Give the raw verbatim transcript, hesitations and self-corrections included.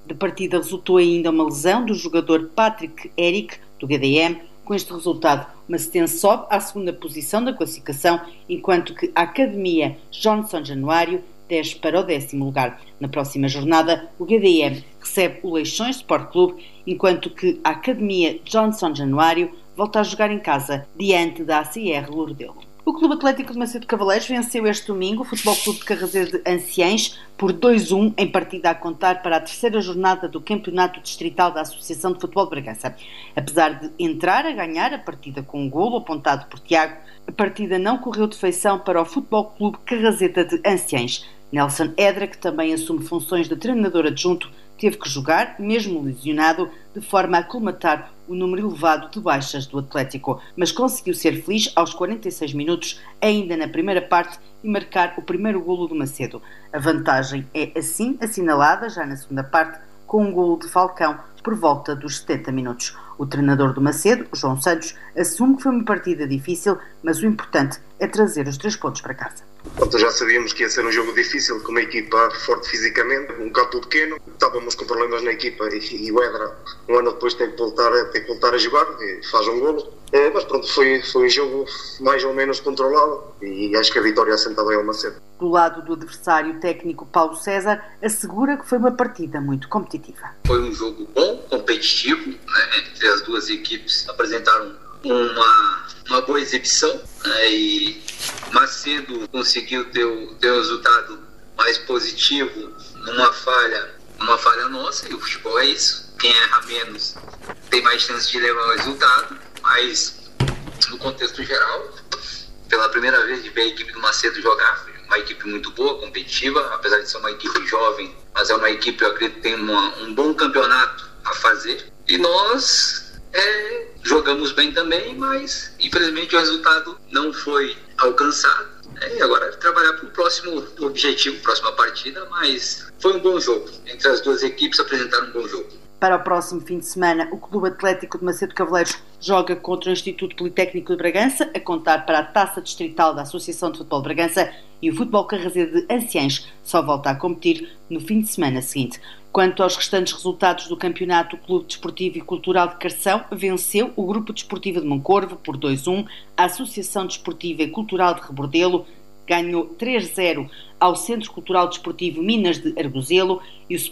de partida resultou ainda uma lesão do jogador Patrick Eric, do G D M. Com este resultado, o Macetense sobe à segunda posição da classificação, enquanto que a Academia João Januário desce para o décimo lugar. Na próxima jornada, o G D M recebe o Leixões Sport Clube, enquanto que a Academia João Januário volta a jogar em casa diante da A C R Lourdelo. O Clube Atlético de Macedo Cavaleiros venceu este domingo o Futebol Clube de Carrazedo de Anciães por dois a um em partida a contar para a terceira jornada do Campeonato Distrital da Associação de Futebol de Bragança. Apesar de entrar a ganhar a partida com um golo apontado por Tiago, a partida não correu de feição para o Futebol Clube Carrazeda de Anciães. Nelson Edra, que também assume funções de treinador adjunto, teve que jogar, mesmo lesionado, de forma a colmatar o número elevado de baixas do Atlético, mas conseguiu ser feliz aos quarenta e seis minutos, ainda na primeira parte, e marcar o primeiro golo do Macedo. A vantagem é assim assinalada já na segunda parte, com um golo de Falcão por volta dos setenta minutos. O treinador do Macedo, João Santos, assume que foi uma partida difícil, mas o importante é trazer os três pontos para casa. Pronto, já sabíamos que ia ser um jogo difícil, com uma equipa forte fisicamente, um campo pequeno, estávamos com problemas na equipa e, e o Edra, um ano depois, tem que voltar, tem que voltar a jogar e faz um golo. É, mas pronto, foi, foi um jogo mais ou menos controlado e acho que a vitória assentada é o Macedo. Do lado do adversário, técnico Paulo César assegura que foi uma partida muito competitiva. Foi um jogo bom, competitivo, né? Entre as duas equipes apresentaram uma, uma boa exibição, né? E Macedo conseguiu ter o, ter o resultado mais positivo numa falha, uma falha nossa, e o futebol é isso. Quem erra menos tem mais chance de levar o resultado, mas no contexto geral, pela primeira vez de ver a equipe do Macedo jogar, uma equipe muito boa, competitiva, apesar de ser uma equipe jovem, mas é uma equipe, eu acredito, que tem uma, um bom campeonato a fazer. E nós é, jogamos bem também, mas infelizmente o resultado não foi alcançado. É, e agora é trabalhar para o próximo objetivo, próxima partida, mas foi um bom jogo. Entre as duas equipes apresentaram um bom jogo. Para o próximo fim de semana, o Clube Atlético de Macedo Cavaleiros joga contra o Instituto Politécnico de Bragança, a contar para a Taça Distrital da Associação de Futebol de Bragança, e o Futebol Carrazedo de Anciães só volta a competir no fim de semana seguinte. Quanto aos restantes resultados do campeonato, o Clube Desportivo e Cultural de Carção venceu o Grupo Desportivo de Moncorvo por dois a um, a Associação Desportiva e Cultural de Rebordelo ganhou três a zero ao Centro Cultural Desportivo Minas de Arguzelo e o